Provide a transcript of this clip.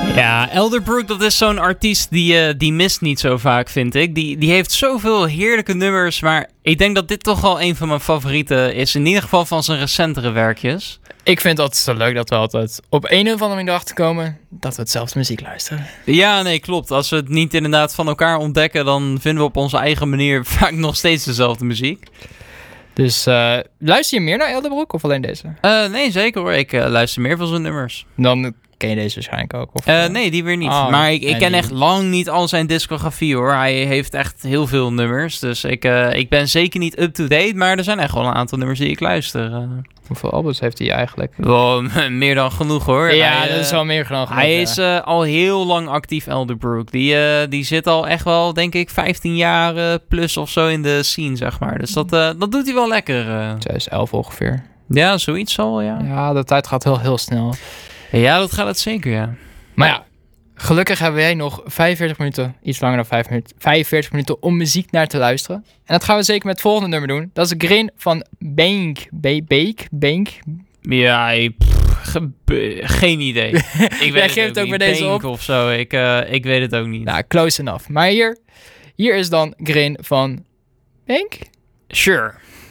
Ja, Elderbrook, dat is zo'n artiest die mist niet zo vaak, vind ik. Die heeft zoveel heerlijke nummers, maar ik denk dat dit toch wel een van mijn favorieten is. In ieder geval van zijn recentere werkjes. Ik vind het altijd zo leuk dat we altijd op een of andere manier erachter komen dat we hetzelfde muziek luisteren. Ja, nee, klopt. Als we het niet inderdaad van elkaar ontdekken, dan vinden we op onze eigen manier vaak nog steeds dezelfde muziek. Dus luister je meer naar Elderbrook of alleen deze? Nee, zeker hoor. Ik luister meer van zijn nummers. Dan ken je deze waarschijnlijk ook. Of, nee, die weer niet. Maar ik ken echt lang niet al zijn discografie hoor. Hij heeft echt heel veel nummers. Dus ik ben zeker niet up-to-date. Maar er zijn echt wel een aantal nummers die ik luister. Hoeveel albums heeft hij eigenlijk? Wel, meer dan genoeg hoor. Ja, dat is wel meer genoeg. Hij is al heel lang actief, Elderbrook. Die zit al echt wel, denk ik, 15 jaar plus of zo in de scene, zeg maar. Dus dat doet hij wel lekker. 2011 ongeveer. Ja, zoiets al, ja. Ja, de tijd gaat heel snel. Ja, dat gaat het zeker, ja. Maar ja, gelukkig hebben wij nog 45 minuten, iets langer dan 45 minuten om muziek naar te luisteren. En dat gaan we zeker met het volgende nummer doen. Dat is Grin van Bank. Bank? Ja, geen idee. Ik weet geeft het ook bij deze op. Of zo. Ik weet het ook niet. Nou, close enough. Maar hier is dan Grin van Bank. Sure.